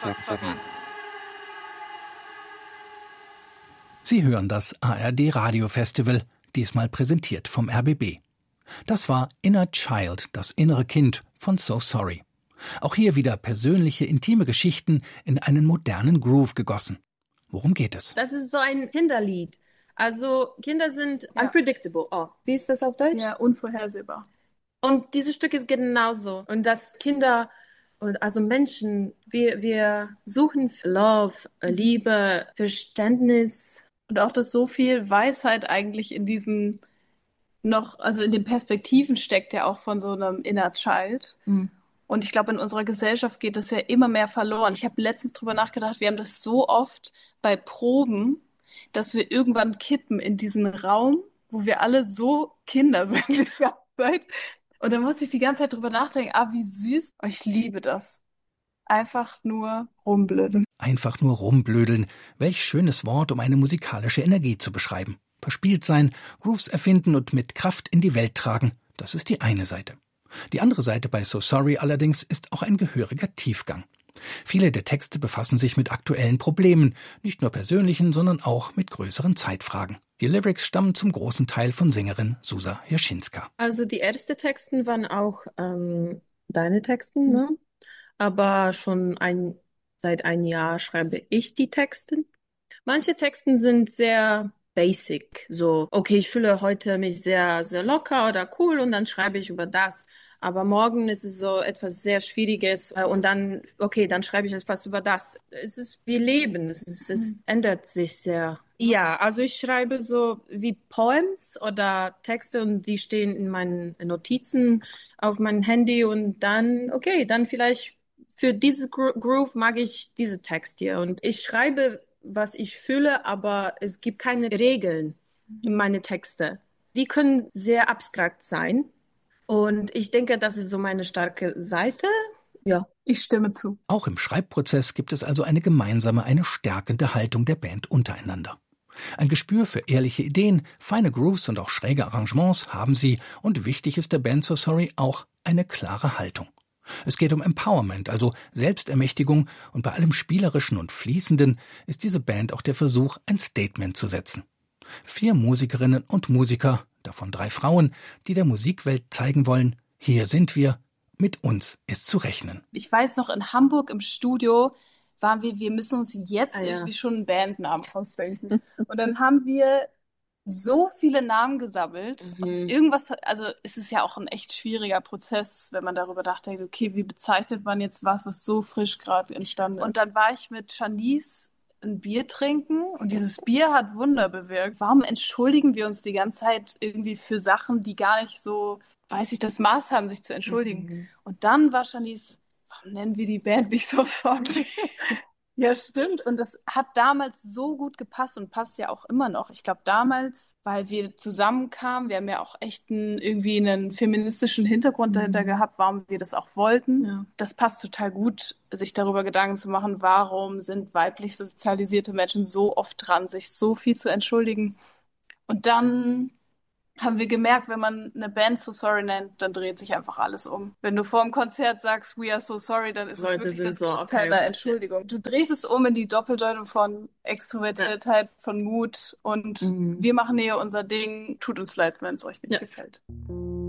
Factory. Sie hören das ARD Radio Festival, diesmal präsentiert vom RBB. Das war Inner Child, das innere Kind von So Sorry. Auch hier wieder persönliche, intime Geschichten in einen modernen Groove gegossen. Worum geht es? Das ist so ein Kinderlied. Also Kinder sind unpredictable. Oh, wie ist das auf Deutsch? Ja, unvorhersehbar. Und dieses Stück ist genauso. Und dass Kinder und also Menschen, wir suchen Love, Liebe, Verständnis. Und auch, dass so viel Weisheit eigentlich in diesem also in den Perspektiven steckt ja auch von so einem Inner Child. Mhm. Und ich glaube, in unserer Gesellschaft geht das ja immer mehr verloren. Ich habe letztens drüber nachgedacht, wir haben das so oft bei Proben, dass wir irgendwann kippen in diesen Raum, wo wir alle so Kinder sind die ganze Zeit. Und da musste ich die ganze Zeit drüber nachdenken, wie süß. Oh, ich liebe das. Einfach nur rumblödeln. Einfach nur rumblödeln. Welch schönes Wort, um eine musikalische Energie zu beschreiben. Verspielt sein, Grooves erfinden und mit Kraft in die Welt tragen, das ist die eine Seite. Die andere Seite bei So Sorry allerdings ist auch ein gehöriger Tiefgang. Viele der Texte befassen sich mit aktuellen Problemen, nicht nur persönlichen, sondern auch mit größeren Zeitfragen. Die Lyrics stammen zum großen Teil von Sängerin Susa Jaschinska. Also die ersten Texte waren auch deine Texte, ne? Aber schon seit einem Jahr schreibe ich die Texte. Manche Texte sind sehr basic, so, okay, ich fühle heute mich sehr, sehr locker oder cool und dann schreibe ich über das. Aber morgen ist es so etwas sehr Schwieriges und dann, okay, dann schreibe ich etwas über das. Es ist wie Leben, es ändert sich sehr. Ja, also ich schreibe so wie Poems oder Texte und die stehen in meinen Notizen auf meinem Handy und dann, okay, dann vielleicht für dieses Groove mag ich diese Text hier und ich schreibe, was ich fühle, aber es gibt keine Regeln in meine Texte. Die können sehr abstrakt sein. Und ich denke, das ist so meine starke Seite. Ja, ich stimme zu. Auch im Schreibprozess gibt es also eine gemeinsame, eine stärkende Haltung der Band untereinander. Ein Gespür für ehrliche Ideen, feine Grooves und auch schräge Arrangements haben sie und wichtig ist der Band So Sorry auch eine klare Haltung. Es geht um Empowerment, also Selbstermächtigung und bei allem Spielerischen und Fließenden ist diese Band auch der Versuch, ein Statement zu setzen. 4 Musikerinnen und Musiker, davon 3 Frauen, die der Musikwelt zeigen wollen, hier sind wir, mit uns ist zu rechnen. Ich weiß noch, in Hamburg im Studio waren wir müssen uns jetzt irgendwie schon einen Bandnamen ausdenken. Und dann haben wir so viele Namen gesammelt. Und irgendwas, also es ist ja auch ein echt schwieriger Prozess, wenn man darüber nachdenkt, okay, wie bezeichnet man jetzt was so frisch gerade entstanden ist. Und dann war ich mit Shanice ein Bier trinken und dieses Bier hat Wunder bewirkt. Warum entschuldigen wir uns die ganze Zeit irgendwie für Sachen, die gar nicht so, das Maß haben, sich zu entschuldigen? Und dann war Shanice, warum nennen wir die Band nicht so Sorry? Ja, stimmt. Und das hat damals so gut gepasst und passt ja auch immer noch. Ich glaube, damals, weil wir zusammenkamen, wir haben ja auch echt irgendwie einen feministischen Hintergrund dahinter gehabt, warum wir das auch wollten. Ja. Das passt total gut, sich darüber Gedanken zu machen, warum sind weiblich sozialisierte Menschen so oft dran, sich so viel zu entschuldigen. Und dann haben wir gemerkt, wenn man eine Band So Sorry nennt, dann dreht sich einfach alles um. Wenn du vor dem Konzert sagst, we are so sorry, dann ist es wirklich das Teil der Entschuldigung. Du drehst es um in die Doppeldeutung von Extrovertiertheit, von Mut und wir machen hier unser Ding. Tut uns leid, wenn es euch nicht gefällt.